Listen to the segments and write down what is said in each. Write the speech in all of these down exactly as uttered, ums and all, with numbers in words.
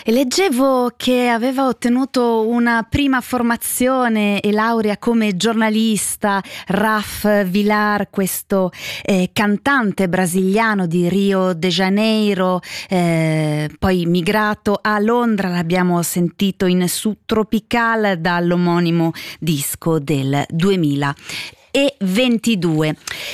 E leggevo che aveva ottenuto una prima formazione e laurea come giornalista. Raf Vilar, questo eh, cantante brasiliano di Rio de Janeiro, eh, poi migrato a Londra, l'abbiamo sentito in Subtropical dall'omonimo disco del duemila e ventidue.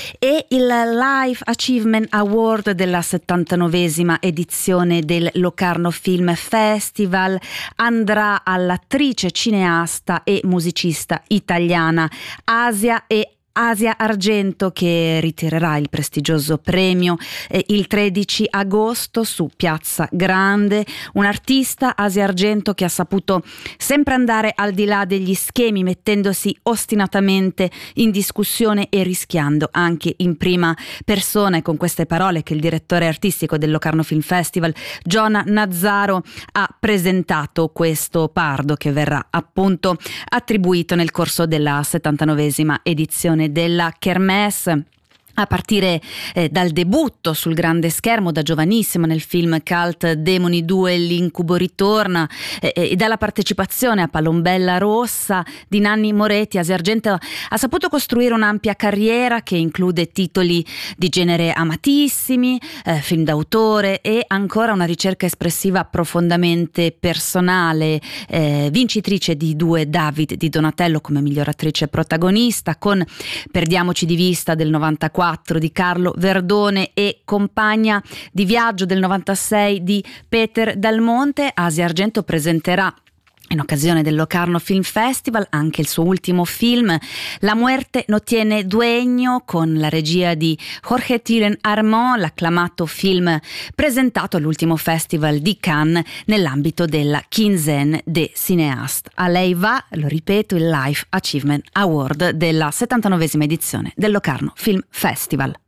E il Life Achievement Award della settantanovesima edizione del Locarno Film Festival andrà all'attrice, cineasta e musicista italiana Asia e Asia Argento, che ritirerà il prestigioso premio eh, il tredici agosto su Piazza Grande. Un artista, Asia Argento, che ha saputo sempre andare al di là degli schemi, mettendosi ostinatamente in discussione e rischiando anche in prima persona. E con queste parole che il direttore artistico del Locarno Film Festival, Giona Nazzaro, ha presentato questo pardo che verrà appunto attribuito nel corso della settantanovesima edizione della Kermesse, a partire eh, dal debutto sul grande schermo da giovanissimo nel film cult Demoni due L'incubo ritorna, eh, e dalla partecipazione a Palombella Rossa di Nanni Moretti. Asia Argento ha saputo costruire un'ampia carriera che include titoli di genere amatissimi, eh, film d'autore e ancora una ricerca espressiva profondamente personale, eh, vincitrice di due David di Donatello come miglior attrice protagonista, con Perdiamoci di vista del novantaquattro di Carlo Verdone e Compagna di viaggio del novantasei di Peter Dal Monte. Asia Argento presenterà in occasione del Locarno Film Festival anche il suo ultimo film, La muerte no tiene dueño, con la regia di Jorge Tiren Armand, l'acclamato film presentato all'ultimo festival di Cannes nell'ambito della Quinzaine des Cinéastes. A lei va, lo ripeto, il Life Achievement Award della settantanovesima edizione del Locarno Film Festival.